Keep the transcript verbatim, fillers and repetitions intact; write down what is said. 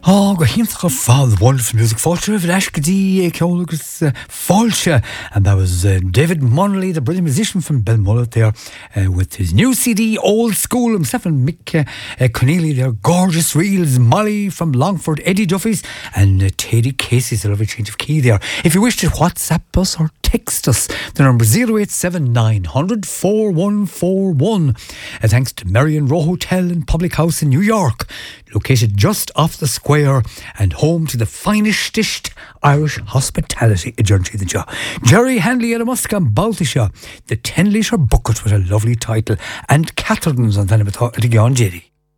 Oh, go himself fall the wonderful music culture of Ashkadi Keolagus Falsha, and that was uh, David Monley, the brilliant musician from Belmullet there, uh, with his new C D, Old School. Himself and Mick uh, uh, Connelly, their gorgeous reels, Molly from Longford, Eddie Duffy's, and uh, Teddy Casey's a lovely change of key there. If you wish to WhatsApp us or text us, the number zero eight seven nine hundred four one four one. Uh, thanks to Marion Row Hotel and Public House in New York, located just off the square and home to the finest dished Irish hospitality in Jerry Jerry Handley at a Muscam Baltisha, the ten litre bucket with a lovely title, and Catherine's on Venematha at Jerry.